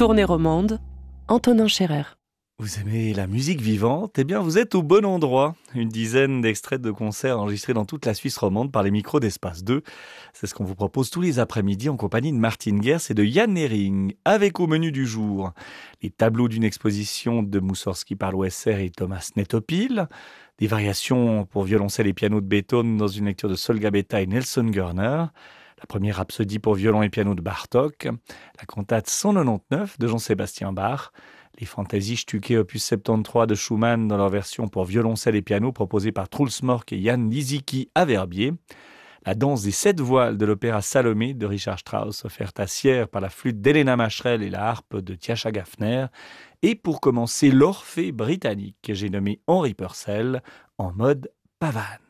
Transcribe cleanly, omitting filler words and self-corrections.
Tournée romande, Antonin Scherer. Vous aimez la musique vivante? Eh bien, vous êtes au bon endroit. Une dizaine d'extraits de concerts enregistrés dans toute la Suisse romande par les micros d'Espace 2. C'est ce qu'on vous propose tous les après-midi en compagnie de Martine Gers et de Yann Nering. Avec au menu du jour, les tableaux d'une exposition de Mussorgsky par l'OSR et Thomas Netopil, des variations pour violoncelle et piano de Beethoven dans une lecture de Sol Gabetta et Nelson Görner, la première rhapsodie pour violon et piano de Bartók, la cantate 199 de Jean-Sébastien Bach, les Fantasie Stücke opus 73 de Schumann dans leur version pour violoncelle et piano proposée par Truls Mork et Jan Lisicki à Verbier, la danse des 7 voiles de l'opéra Salomé de Richard Strauss offerte à Sierre par la flûte d'Elena Mascherel et la harpe de Tjacha Gaffner, et pour commencer l'Orphée britannique que j'ai nommé Henry Purcell en mode pavane.